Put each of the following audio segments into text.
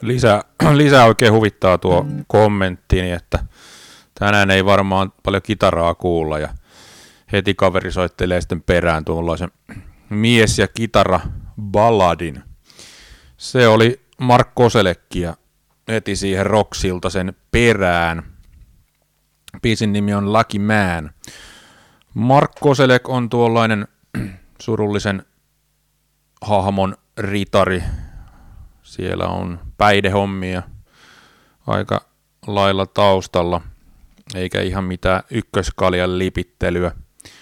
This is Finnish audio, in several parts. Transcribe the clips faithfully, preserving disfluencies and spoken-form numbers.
Lisää, lisää oikein huvittaa tuo kommenttini, että tänään ei varmaan paljon kitaraa kuulla ja heti kaveri soittelee sitten perään tuollaisen mies- ja kitara-balladin. Se oli Mark Koselleck ja heti siihen Rocksilta sen perään. Biisin nimi on Lucky Man. Mark Koselleck on tuollainen surullisen hahmon ritari. Siellä on päihdehommia aika lailla taustalla, eikä ihan mitään ykköskaljan lipittelyä.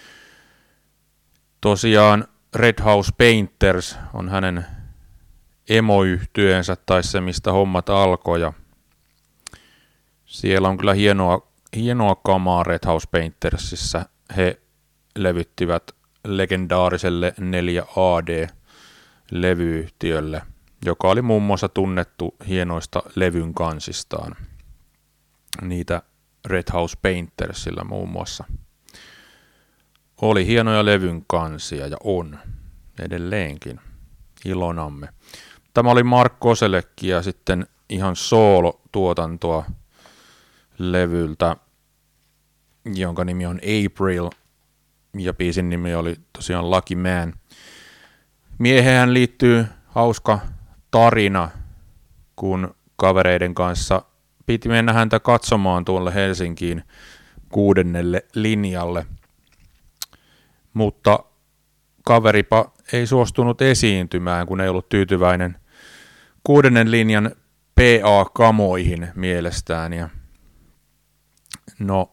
Tosiaan Red House Painters on hänen emoyhtyeensä tai se, mistä hommat alkoi. Ja siellä on kyllä hienoa, hienoa kamaa Red House Paintersissa. He levyttivät legendaariselle neljä A D-levyyhtiölle, joka oli muun muassa tunnettu hienoista levyn kansistaan. Niitä Red House Paintersillä muun muassa oli hienoja levyn kansia ja on edelleenkin ilonamme. Tämä oli Mark Koselleck ja sitten ihan soolo-tuotantoa levyltä, jonka nimi on April ja biisin nimi oli tosiaan Lucky Man. Mieheen liittyy hauska tarina, kun kavereiden kanssa piti mennä häntä katsomaan tuolle Helsinkiin kuudennelle linjalle, mutta kaveripa ei suostunut esiintymään, kun ei ollut tyytyväinen kuudennen linjan P A-kamoihin mielestään. Ja no,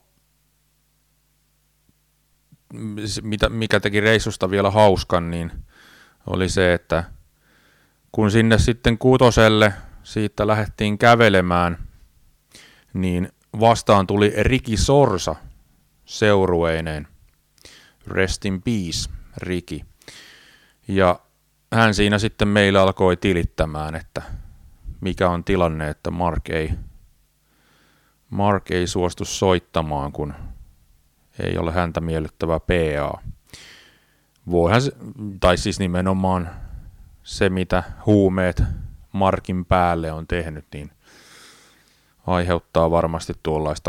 mikä teki reissusta vielä hauskan, niin oli se, että kun sinne sitten kutoselle siitä lähdettiin kävelemään, niin vastaan tuli Riki Sorsa seurueineen. Rest in peace, Riki. Ja hän siinä sitten meillä alkoi tilittämään, että mikä on tilanne, että Mark ei, Mark ei suostu soittamaan, kun ei ole häntä miellyttävä P A. Voihan se, tai siis nimenomaan se, mitä huumeet Markin päälle on tehnyt, niin aiheuttaa varmasti tuollaista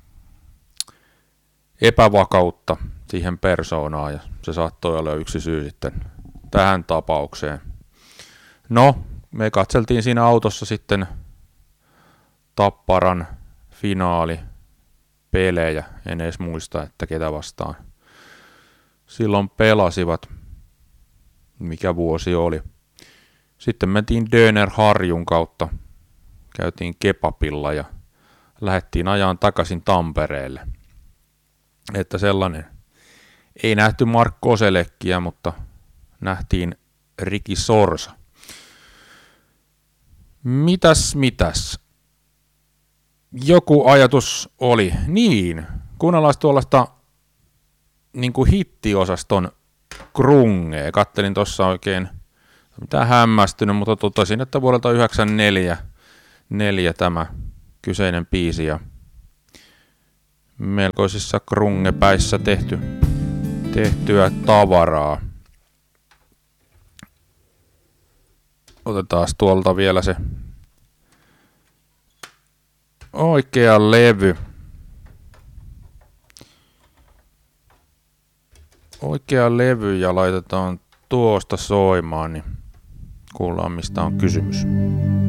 epävakautta siihen persoonaan, ja se saattoi olla yksi syy sitten tähän tapaukseen. No, me katseltiin siinä autossa sitten Tapparan finaalipelejä, en edes muista, että ketä vastaan silloin pelasivat, mikä vuosi oli. Sitten mentiin Döner Harjun kautta, käytiin kebabilla ja lähdettiin ajaan takaisin Tampereelle. Että sellainen. Ei nähty Mark Koselleckia, mutta nähtiin Riki Sorsa. Mitäs, mitäs? Joku ajatus oli. Niin, kuunnellaan tuollaista niin kuin hittiosaston grungea. Kattelin tuossa oikein, mitään hämmästynyt, mutta totesin, että vuodelta yhdeksänkymmentäneljä neljä tämä kyseinen biisi ja melkoisissa grungepäissä tehty, tehtyä tavaraa. Otetaan tuolta vielä se oikea levy. Oikea levy ja laitetaan tuosta soimaan, niin kuullaan mistä on kysymys.